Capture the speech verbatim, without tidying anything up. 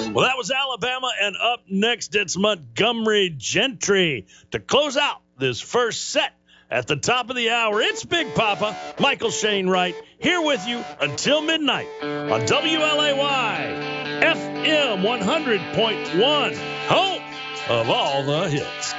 Well, that was Alabama, and up next it's Montgomery Gentry to close out this first set. At the top of the hour, it's Big Papa, Michael Shane Wright, here with you until midnight on W L A Y F M one hundred point one, home of all the hits.